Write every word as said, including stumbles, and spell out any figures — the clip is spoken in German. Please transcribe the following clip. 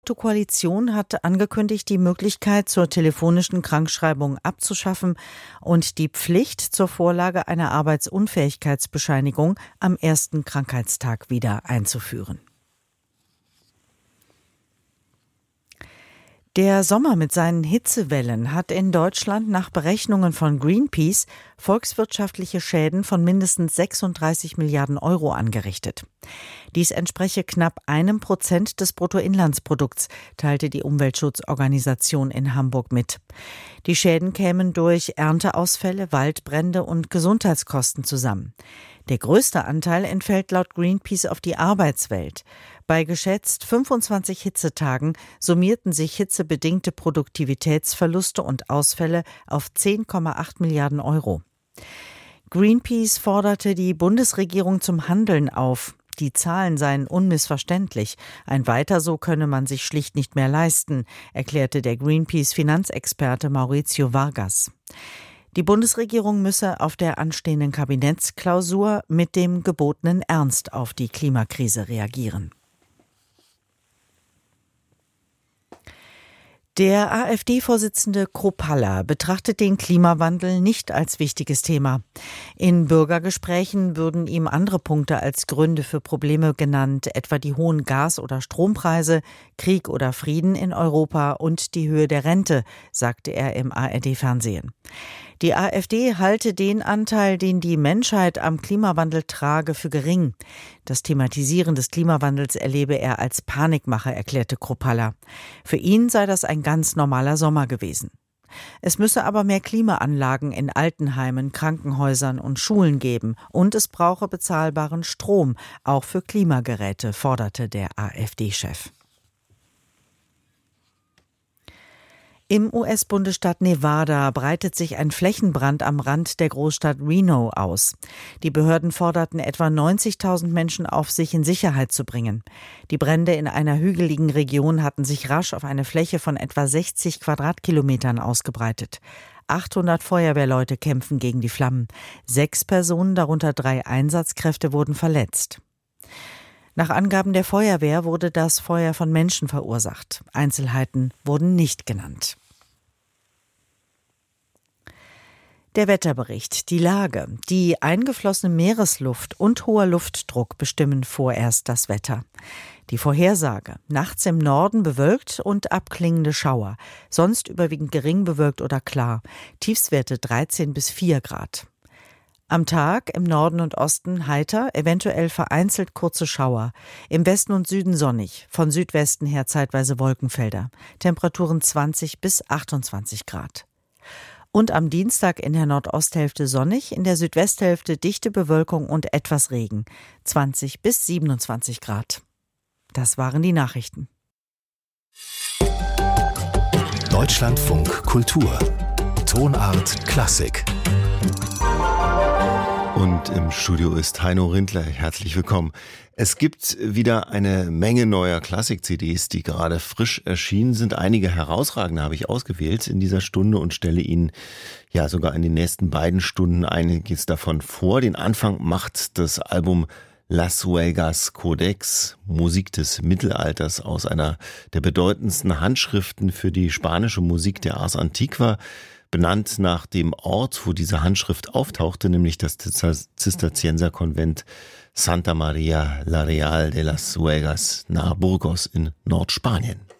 Die Koalition hat angekündigt, die Möglichkeit zur telefonischen Krankschreibung abzuschaffen und die Pflicht zur Vorlage einer Arbeitsunfähigkeitsbescheinigung am ersten Krankheitstag wieder einzuführen. Der Sommer mit seinen Hitzewellen hat in Deutschland nach Berechnungen von Greenpeace volkswirtschaftliche Schäden von mindestens sechsunddreißig Milliarden Euro angerichtet. Dies entspreche knapp einem Prozent des Bruttoinlandsprodukts, teilte die Umweltschutzorganisation in Hamburg mit. Die Schäden kämen durch Ernteausfälle, Waldbrände und Gesundheitskosten zusammen. Der größte Anteil entfällt laut Greenpeace auf die Arbeitswelt. Bei geschätzt fünfundzwanzig Hitzetagen summierten sich hitzebedingte Produktivitätsverluste und Ausfälle auf zehn Komma acht Milliarden Euro. Greenpeace forderte die Bundesregierung zum Handeln auf. Die Zahlen seien unmissverständlich. Ein Weiter so könne man sich schlicht nicht mehr leisten, erklärte der Greenpeace-Finanzexperte Maurizio Vargas. Die Bundesregierung müsse auf der anstehenden Kabinettsklausur mit dem gebotenen Ernst auf die Klimakrise reagieren. Der AfD-Vorsitzende Kropalla betrachtet den Klimawandel nicht als wichtiges Thema. In Bürgergesprächen würden ihm andere Punkte als Gründe für Probleme genannt, etwa die hohen Gas- oder Strompreise, Krieg oder Frieden in Europa und die Höhe der Rente, sagte er im A R D-Fernsehen. Die AfD halte den Anteil, den die Menschheit am Klimawandel trage, für gering. Das Thematisieren des Klimawandels erlebe er als Panikmache, erklärte Kropalla. Für ihn sei das ein ganz normaler Sommer gewesen. Es müsse aber mehr Klimaanlagen in Altenheimen, Krankenhäusern und Schulen geben und es brauche bezahlbaren Strom, auch für Klimageräte, forderte der AfD-Chef. Im U S-Bundesstaat Nevada breitet sich ein Flächenbrand am Rand der Großstadt Reno aus. Die Behörden forderten etwa neunzigtausend Menschen auf, sich in Sicherheit zu bringen. Die Brände in einer hügeligen Region hatten sich rasch auf eine Fläche von etwa sechzig Quadratkilometern ausgebreitet. achthundert Feuerwehrleute kämpfen gegen die Flammen. Sechs Personen, darunter drei Einsatzkräfte, wurden verletzt. Nach Angaben der Feuerwehr wurde das Feuer von Menschen verursacht. Einzelheiten wurden nicht genannt. Der Wetterbericht, die Lage, die eingeflossene Meeresluft und hoher Luftdruck bestimmen vorerst das Wetter. Die Vorhersage: nachts im Norden bewölkt und abklingende Schauer, sonst überwiegend gering bewölkt oder klar, Tiefstwerte dreizehn bis vier Grad. Am Tag im Norden und Osten heiter, eventuell vereinzelt kurze Schauer. Im Westen und Süden sonnig, von Südwesten her zeitweise Wolkenfelder. Temperaturen zwanzig bis achtundzwanzig Grad. Und am Dienstag in der Nordosthälfte sonnig, in der Südwesthälfte dichte Bewölkung und etwas Regen. zwanzig bis siebenundzwanzig Grad. Das waren die Nachrichten. Deutschlandfunk Kultur. Tonart Klassik. Und im Studio ist Heino Rindler. Herzlich willkommen. Es gibt wieder eine Menge neuer Klassik-C Ds, die gerade frisch erschienen sind. Einige herausragende habe ich ausgewählt in dieser Stunde und stelle Ihnen ja sogar in den nächsten beiden Stunden einiges davon vor. Den Anfang macht das Album Las Vegas Codex, Musik des Mittelalters, aus einer der bedeutendsten Handschriften für die spanische Musik der Ars Antiqua, benannt nach dem Ort, wo diese Handschrift auftauchte, nämlich das Zisterzienserkonvent Santa Maria la Real de las Vegas nahe Burgos in Nordspanien.